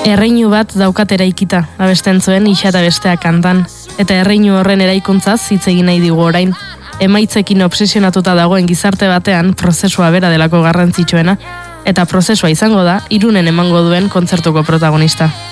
Erreinu bat daukat eraikita, abesten zuen isa eta bestea kantan, eta erreinu horren eraikuntzaz hitz egin nahi digu orain. Emaitzekin obsesionatuta dagoen gizarte batean prozesua bera delako garrantzitsuena, eta prozesua izango da Irunen emango duen kontzertuko protagonista.